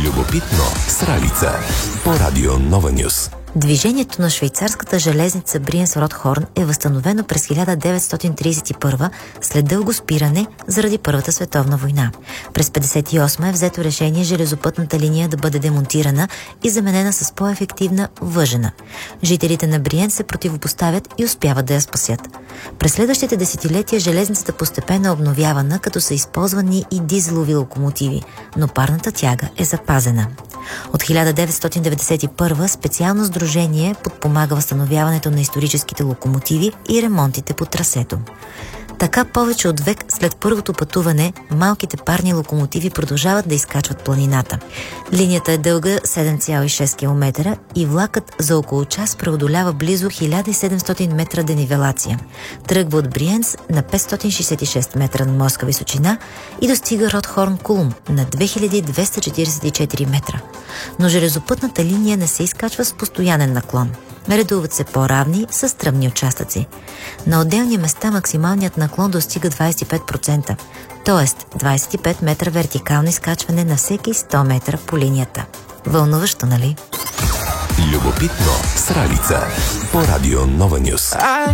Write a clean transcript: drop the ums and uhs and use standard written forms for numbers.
Любопитно с Ралица по Радио Нова Нюс. Движението на швейцарската железница Бриенс-Ротхорн е възстановено през 1931 след дълго спиране заради Първата световна война. През 1958 е взето решение железопътната линия да бъде демонтирана и заменена с по-ефективна въжена. Жителите на Бриен се противопоставят и успяват да я спасят. През следващите десетилетия железницата постепенно е обновявана, като са използвани и дизелови локомотиви, но парната тяга е запазена. От 1991 специално сдружение подпомага възстановяването на историческите локомотиви и ремонтите по трасето. Така повече от век след първото пътуване, малките парни локомотиви продължават да изкачват планината. Линията е дълга 7,6 км и влакът за около час преодолява близо 1700 метра денивелация. Тръгва от Бриенс на 566 метра на морска височина и достига Ротхорн Кулм на 2244 метра. Но железопътната линия не се изкачва с постоянен наклон. Редуват се по-равни с стръмни участъци. На отделни места максималният наклон достига 25%, т.е. 25 метра вертикално изкачване на всеки 100 метра по линията. Вълнуващо, нали? Любопитно с Ралица по Радио Нова Нюс.